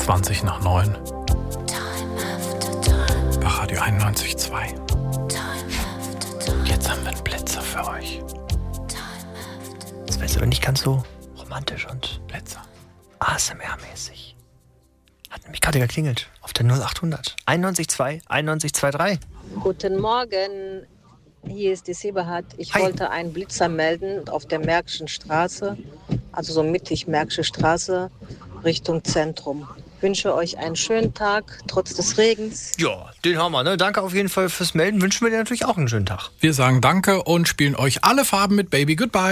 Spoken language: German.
20 nach 9. Bei Radio 91,2. Jetzt haben wir einen Blitzer für euch. Das wäre aber nicht ganz so romantisch und Blitzer. ASMR-mäßig. Hat nämlich gerade geklingelt auf der 0800 91,2 91,23. Guten Morgen, hier ist die Sebahat. Ich Hi. wollte einen Blitzer melden auf der Märkischen Straße, also so mittig Märkische Straße, Richtung Zentrum. Wünsche euch einen schönen Tag, trotz des Regens. Ja, den haben wir, ne? Danke auf jeden Fall fürs Melden. Wünschen wir dir natürlich auch einen schönen Tag. Wir sagen Danke und spielen euch alle Farben mit Baby Goodbye.